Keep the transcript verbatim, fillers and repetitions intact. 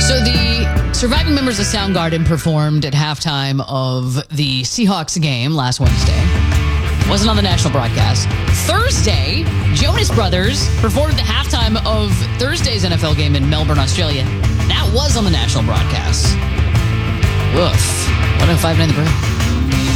So the surviving members of Soundgarden performed at halftime of the Seahawks game last Wednesday. Wasn't on the national broadcast. Thursday, Jonas Brothers performed at halftime of Thursday's N F L game in Melbourne, Australia. That was on the national broadcast. Woof. one oh five point nine The Break.